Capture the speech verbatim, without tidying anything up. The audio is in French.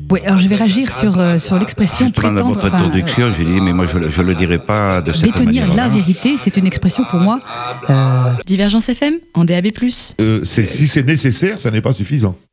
Oui, alors je vais réagir sur, euh, sur l'expression Juste pendant prétendre... votre enfin, introduction, j'ai dit, mais moi je ne le dirai pas de cette détenir manière. la vérité, c'est une expression pour moi... Euh... Divergence F M, en D A B plus. Euh, c'est, si c'est nécessaire, ça n'est pas suffisant.